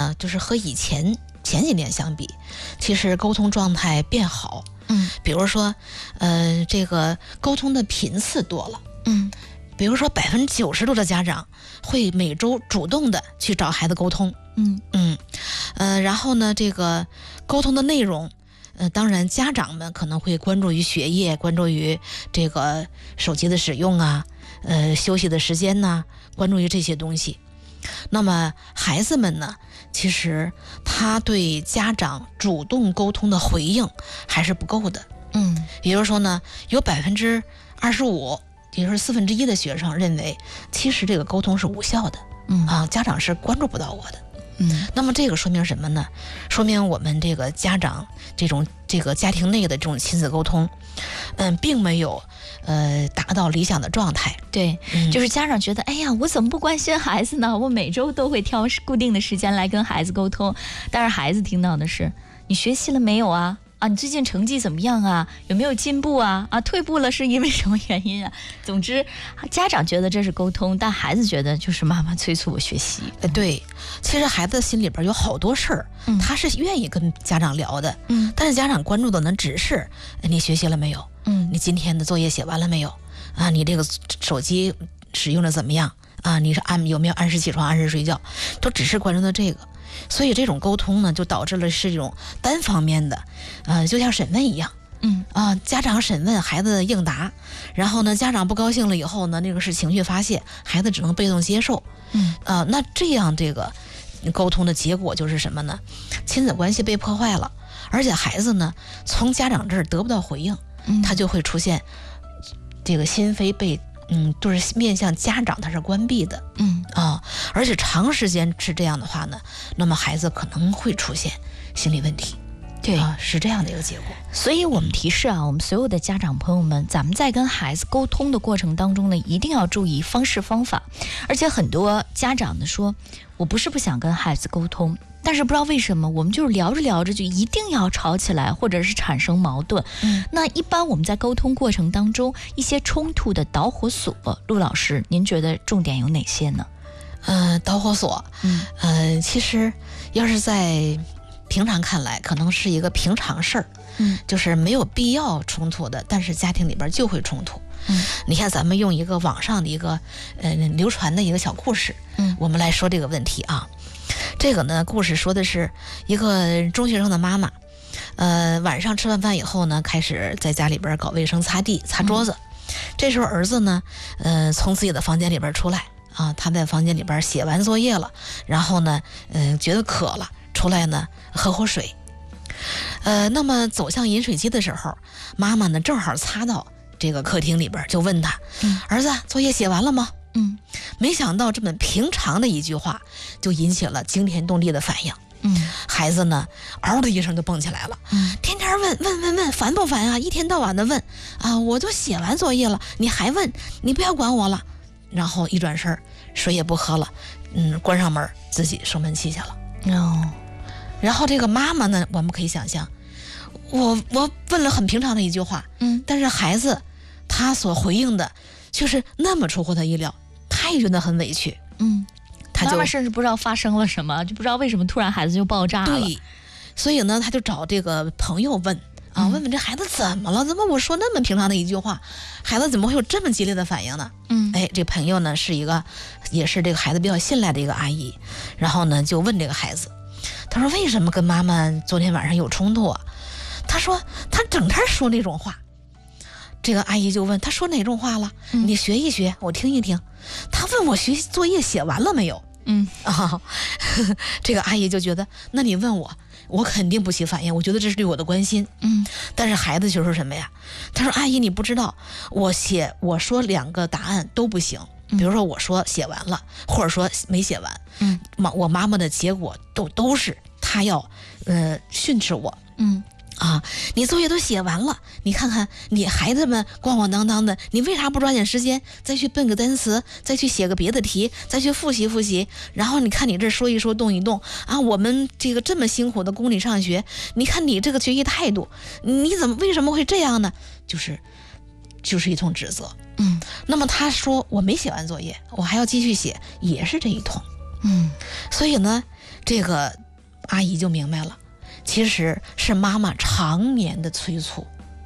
呢，就是和前几年相比，其实沟通状态变好。比如说，这个沟通的频次多了。比如说90%多的家长会每周主动的去找孩子沟通。然后呢，这个沟通的内容，当然家长们可能会关注于学业，关注于这个手机的使用啊，休息的时间呐，关注于这些东西。那么孩子们呢，其实他对家长主动沟通的回应还是不够的。也就是说呢，有25%，也就是1/4的学生认为，其实这个沟通是无效的。家长是关注不到我的。那么这个说明什么呢？说明我们这个家长这个家庭内的这种亲子沟通，并没有达到理想的状态。 对，就是家长觉得，哎呀，我怎么不关心孩子呢？我每周都会挑固定的时间来跟孩子沟通，但是孩子听到的是，你学习了没有啊？你最近成绩怎么样啊？有没有进步啊？退步了是因为什么原因啊？总之，家长觉得这是沟通，但孩子觉得就是妈妈催促我学习。 对，其实孩子心里边有好多事儿，他是愿意跟家长聊的。但是家长关注的呢，只是你学习了没有？你今天的作业写完了没有？你这个手机使用的怎么样？你是有没有按时起床、按时睡觉？都只是关注的这个。所以这种沟通呢，就导致了是一种单方面的，就像审问一样。家长审问，孩子应答，然后呢，家长不高兴了以后呢，那个是情绪发泄，孩子只能被动接受。那这样这个沟通的结果就是什么呢？亲子关系被破坏了，而且孩子呢，从家长这儿得不到回应，他就会出现这个心扉被就是面向家长他是关闭的。而且长时间是这样的话呢，那么孩子可能会出现心理问题。 对， 是这样的一个结果。 所以我们提示我们所有的家长朋友们，咱们在跟孩子沟通的过程当中呢，一定要注意方式方法。而且很多家长呢说，我不是不想跟孩子沟通，但是不知道为什么我们就是聊着聊着就一定要吵起来，或者是产生矛盾。那一般我们在沟通过程当中，一些冲突的导火索，陆老师您觉得重点有哪些呢？ 导火索，其实要是在平常看来，可能是一个平常事儿，就是没有必要冲突的，但是家庭里边就会冲突。你看，咱们用一个网上的一个流传的一个小故事，我们来说这个问题啊。这个呢，故事说的是一个中学生的妈妈，晚上吃完饭以后呢，开始在家里边搞卫生、擦地、擦桌子。这时候儿子呢，从自己的房间里边出来他在房间里边写完作业了，然后呢，觉得渴了，出来呢喝口水。那么走向饮水机的时候，妈妈呢正好擦到这个客厅里边，就问他：儿子，作业写完了吗？没想到这么平常的一句话，就引起了惊天动地的反应。孩子呢，嗷的一声就蹦起来了。天天问，烦不烦啊？一天到晚的问我都写完作业了，你还问？你不要管我了。然后一转身，水也不喝了，关上门，自己生闷气去了。然后这个妈妈呢，我们可以想象，我问了很平常的一句话，但是孩子他所回应的就是那么出乎他意料，他也觉得很委屈。 妈妈甚至不知道发生了什么，就不知道为什么突然孩子就爆炸了。 对，所以呢，他就找这个朋友问问问这孩子怎么了？怎么我说那么平常的一句话，孩子怎么会有这么激烈的反应呢？这朋友呢是一个，也是这个孩子比较信赖的一个阿姨，然后呢就问这个孩子，他说为什么跟妈妈昨天晚上有冲突啊？他说他整天说那种话。这个阿姨就问他说哪种话了？你学一学，我听一听。他问我学习作业写完了没有？这个阿姨就觉得，那你问我肯定不起反应，我觉得这是对我的关心。但是孩子就说什么呀？他说阿姨你不知道，我说2个答案都不行。比如说我说写完了，或者说没写完。我妈妈的结果都是她要训斥我。你作业都写完了，你看看你孩子们咣咣当当的，你为啥不抓紧时间再去背个单词，再去写个别的题，再去复习复习？然后你看你这说一说动一动我们这个这么辛苦的供你上学，你看你这个学习态度，你为什么会这样呢？就是一通指责。那么他说我没写完作业，我还要继续写，也是这一通。 所以呢，这个阿姨就明白了，其实是妈妈常年的催促。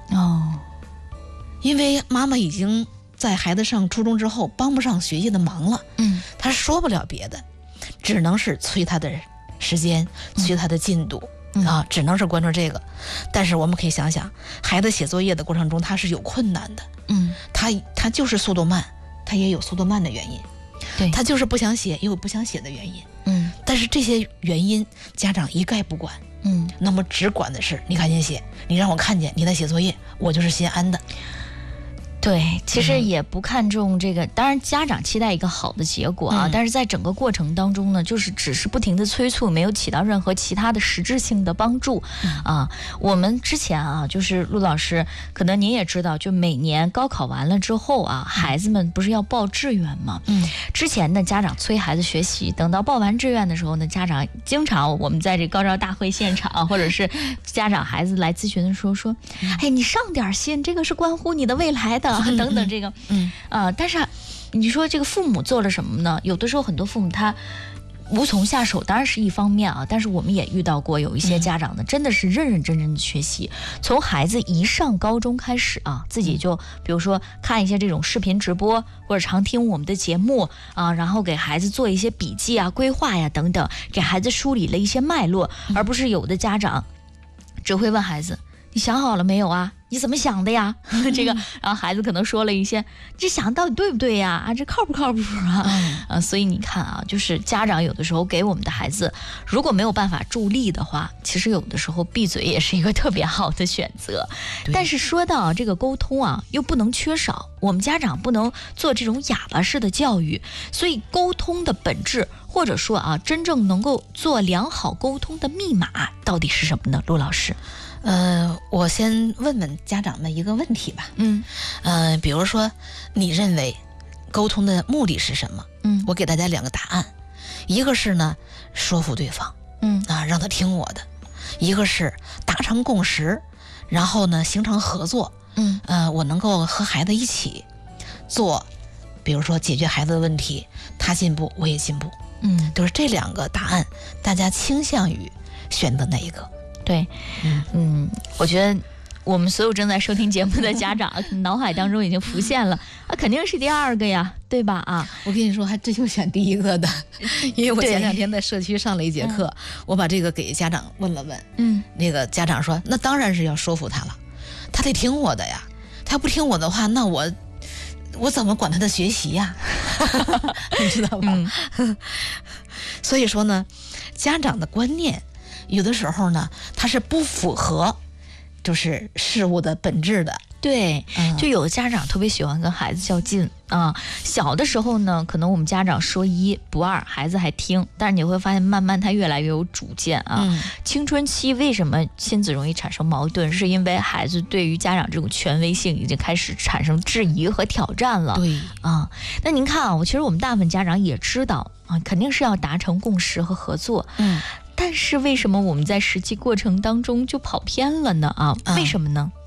因为妈妈已经在孩子上初中之后帮不上学习的忙了，她说不了别的，只能是催他的时间，催他的进度。只能是关注这个。但是我们可以想想，孩子写作业的过程中他是有困难的，他就是速度慢，他也有速度慢的原因， 对， 他就是不想写也有不想写的原因，但是这些原因家长一概不管，那么只管的是你赶紧写，你让我看见你在写作业，我就是心安的。 对，其实也不看重这个，当然家长期待一个好的结果啊，但是在整个过程当中呢，就是只是不停的催促，没有起到任何其他的实质性的帮助啊。我们之前啊，就是陆老师，可能您也知道，就每年高考完了之后啊，孩子们不是要报志愿吗？之前呢，家长催孩子学习，等到报完志愿的时候呢，家长经常我们在这高招大会现场，或者是家长孩子来咨询的时候说，哎，你上点心，这个是关乎你的未来的。等等，这个，但是你说这个父母做了什么呢？有的时候很多父母他无从下手，当然是一方面啊，但是我们也遇到过有一些家长呢，真的是认认真真的学习，从孩子一上高中开始啊，自己就比如说看一些这种视频直播，或者常听我们的节目啊，然后给孩子做一些笔记啊、规划呀等等，给孩子梳理了一些脉络，而不是有的家长只会问孩子，你想好了没有啊？你怎么想的呀？这个，然后孩子可能说了一些，这想到底对不对呀？啊，这靠不靠谱啊？所以你看啊，就是家长有的时候给我们的孩子，如果没有办法助力的话，其实有的时候闭嘴也是一个特别好的选择。但是说到这个沟通啊，又不能缺少，我们家长不能做这种哑巴式的教育，所以沟通的本质，或者说啊，真正能够做良好沟通的密码到底是什么呢？陆老师？ 我先问问家长们一个问题吧。比如说，你认为沟通的目的是什么？我给大家两个答案，一个是呢说服对方，让他听我的；一个是达成共识，然后呢形成合作。我能够和孩子一起做，比如说解决孩子的问题，他进步我也进步。就是这两个答案，大家倾向于选择哪一个？ 对，我觉得我们所有正在收听节目的家长脑海当中已经浮现了，肯定是第二个呀，对吧？ 我跟你说，还真就选第一个的，因为我前两天在社区上了一节课，我把这个给家长问了问，那个家长说，那当然是要说服他了，他得听我的呀，他不听我的话，那我怎么管他的学习呀？你知道吧？所以说呢，家长的观念有的时候呢，它是不符合就是事物的本质的。 对，就有的家长特别喜欢跟孩子较劲啊。小的时候呢，可能我们家长说一不二，孩子还听，但是你会发现慢慢他越来越有主见啊。青春期为什么亲子容易产生矛盾，是因为孩子对于家长这种权威性已经开始产生质疑和挑战了。 对啊，那您看啊，其实我们大部分家长也知道啊，肯定是要达成共识和合作。但是为什么我们在实际过程当中就跑偏了呢？为什么呢？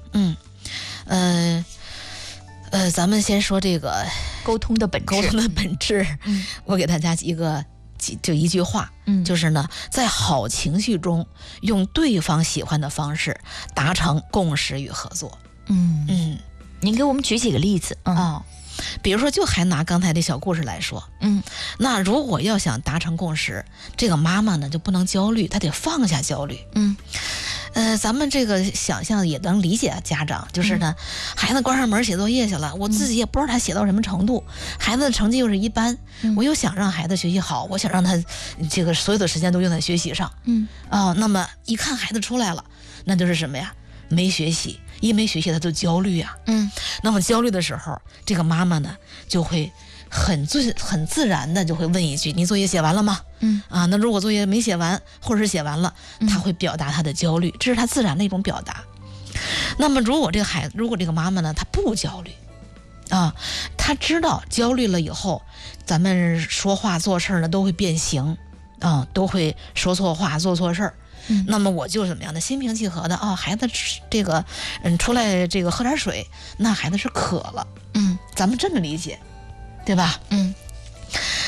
咱们先说这个沟通的本质。我给大家一句话，就是呢，在好情绪中用对方喜欢的方式达成共识与合作。 您给我们举几个例子比如说，就还拿刚才这小故事来说，那如果要想达成共识，这个妈妈呢就不能焦虑，她得放下焦虑。咱们这个想象也能理解家长，就是呢，孩子关上门写作业去了，我自己也不知道他写到什么程度，孩子的成绩又是一般，我又想让孩子学习好，我想让他这个所有的时间都用在学习上。那么一看孩子出来了，那就是什么呀？没学习，一没学习他就焦虑啊。那么焦虑的时候，这个妈妈呢就会很自然的就会问一句：你作业写完了吗？那如果作业没写完，或者是写完了，他会表达他的焦虑，这是他自然的一种表达。那么如果这个妈妈呢，她不焦虑她知道焦虑了以后，咱们说话做事呢都会变形都会说错话做错事儿。那么我就怎么样的心平气和的孩子这个出来这个喝点水，那孩子是渴了，咱们这么理解，对吧？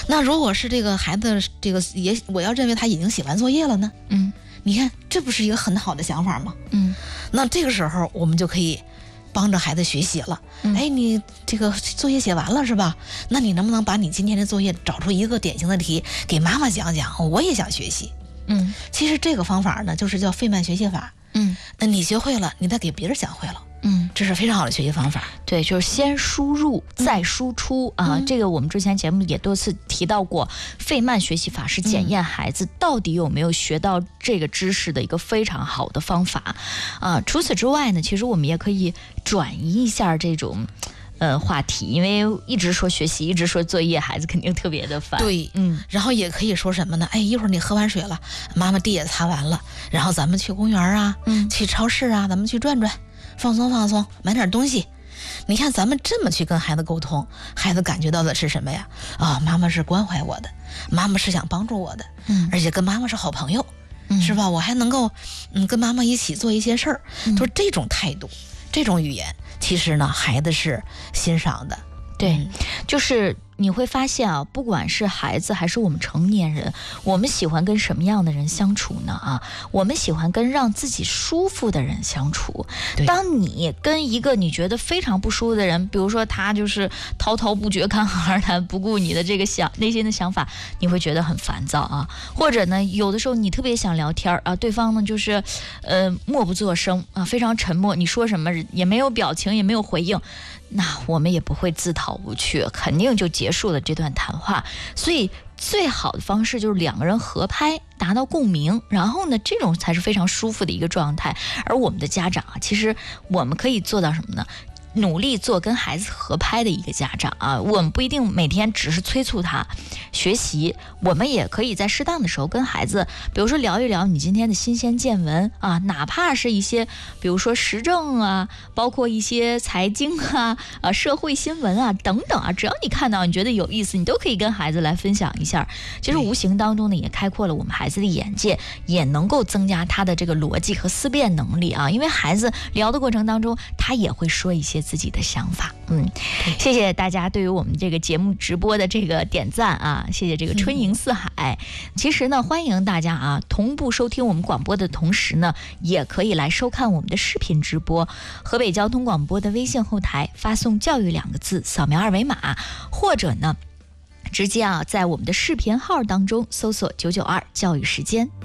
那如果是这个孩子我要认为他已经写完作业了呢？你看这不是一个很好的想法吗？那这个时候我们就可以帮着孩子学习了。你这个作业写完了是吧？那你能不能把你今天的作业找出一个典型的题给妈妈讲讲？我也想学习。其实这个方法呢，就是叫费曼学习法。你学会了，你再给别人讲会了。这是非常好的学习方法。 对，就是先输入再输出啊。这个我们之前节目也多次提到过，费曼学习法是检验孩子到底有没有学到这个知识的一个非常好的方法啊。除此之外呢，其实我们也可以转移一下这种话题，因为一直说学习，一直说作业，孩子肯定特别的烦。 对，然后也可以说什么呢？一会儿你喝完水了，妈妈地也擦完了，然后咱们去公园啊，去超市啊，咱们去转转，放松放松，买点东西。你看咱们这么去跟孩子沟通，孩子感觉到的是什么呀？妈妈是关怀我的，妈妈是想帮助我的，而且跟妈妈是好朋友，是吧？我还能够跟妈妈一起做一些事儿，就是这种态度，这种语言，其实呢孩子是欣赏的。 对，就是你会发现啊，不管是孩子还是我们成年人，我们喜欢跟什么样的人相处呢？我们喜欢跟让自己舒服的人相处。当你跟一个你觉得非常不舒服的人，比如说他就是滔滔不绝、侃侃而谈，不顾你的这个内心的想法，你会觉得很烦躁啊。或者呢，有的时候你特别想聊天啊，对方呢就是默不作声啊，非常沉默，你说什么也没有表情，也没有回应。那我们也不会自讨无趣，肯定就结束了这段谈话。所以最好的方式就是两个人合拍，达到共鸣，然后呢，这种才是非常舒服的一个状态。而我们的家长其实我们可以做到什么呢？努力做跟孩子合拍的一个家长啊，我们不一定每天只是催促他学习，我们也可以在适当的时候跟孩子，比如说聊一聊你今天的新鲜见闻啊，哪怕是一些比如说时政啊，包括一些财经啊、社会新闻啊等等啊，只要你看到你觉得有意思，你都可以跟孩子来分享一下。其实无形当中呢，也开阔了我们孩子的眼界，也能够增加他的这个逻辑和思辨能力啊。因为孩子聊的过程当中，他也会说一些自己的想法。谢谢大家对于我们这个节目直播的这个点赞啊，谢谢这个春迎四海。其实呢，欢迎大家啊，同步收听我们广播的同时呢，也可以来收看我们的视频直播。河北交通广播的微信后台发送教育2个字，扫描二维码，或者呢直接在我们的视频号当中搜索992教育时间。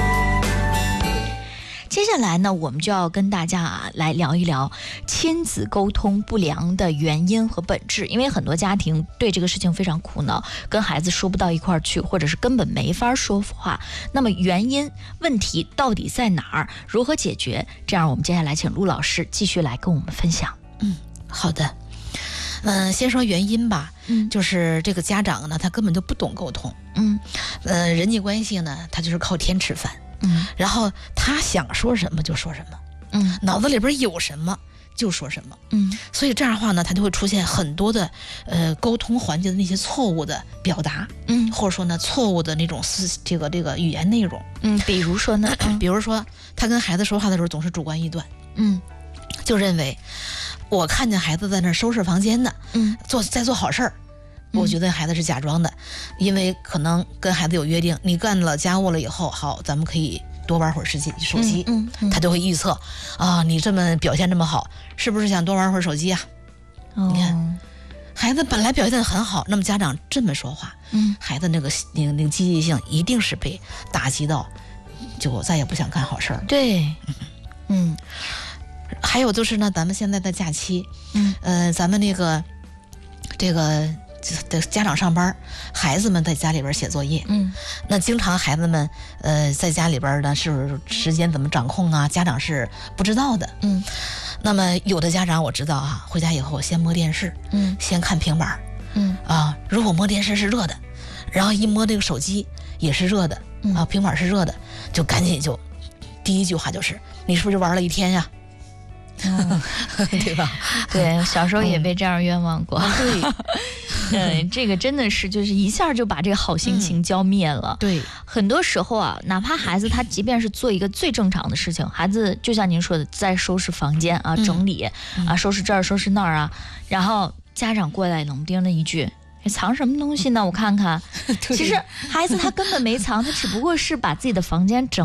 接下来呢，我们就要跟大家来聊一聊亲子沟通不良的原因和本质。因为很多家庭对这个事情非常苦恼，跟孩子说不到一块儿去，或者是根本没法说话。那么原因问题到底在哪儿？如何解决？这样我们接下来请陆老师继续来跟我们分享。 好的。先说原因吧。就是这个家长呢，他根本就不懂沟通。人际关系呢，他就是靠天吃饭。然后他想说什么就说什么，脑子里边有什么就说什么，所以这样的话呢，他就会出现很多的沟通环节的那些错误的表达，或者说呢错误的那种这个语言内容， 比如说呢， 比如说他跟孩子说话的时候总是主观臆断，就认为我看见孩子在那收拾房间呢，在做好事儿。我觉得孩子是假装的，因为可能跟孩子有约定，你干了家务了以后，好，咱们可以多玩会儿手机，他就会预测你这么表现这么好，是不是想多玩会儿手机啊？你看，孩子本来表现得很好，那么家长这么说话，孩子那个积极性一定是被打击到，就再也不想干好事儿。 对， 还有就是呢，咱们现在的假期，咱们这个家长上班，孩子们在家里边写作业，那经常孩子们在家里边呢是时间怎么掌控啊，家长是不知道的，那么有的家长我知道回家以后先摸电视，先看平板，如果摸电视是热的，然后一摸这个手机也是热的，平板是热的，就赶紧就第一句话就是你是不是玩了一天呀？对吧？ 对，小时候也被这样冤枉过。对，这个真的是就是一下就把这个好心情浇灭了。 对， 很多时候哪怕孩子他即便是做一个最正常的事情，孩子就像您说的，在收拾房间整理收拾这儿收拾那儿然后家长过来冷不丁的一句， 藏什么东西呢？我看看，其实孩子他根本没藏，他只不过是把自己的房间整